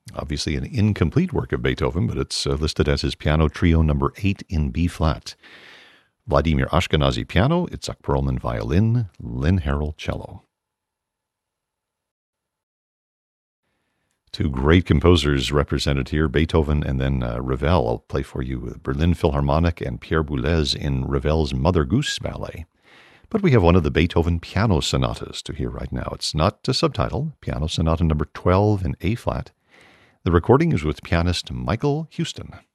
Obviously an incomplete work of Beethoven, but it's listed as his Piano Trio number 8 in B-flat. Vladimir Ashkenazy piano, Itzhak Perlman violin, Lynn Harrell cello. Two great composers represented here, Beethoven and then Ravel. I'll play for you Berlin Philharmonic and Pierre Boulez in Ravel's Mother Goose Ballet. But we have one of the Beethoven piano sonatas to hear right now. It's not a subtitle, Piano Sonata number 12 in A-flat. The recording is with pianist Michael Houston.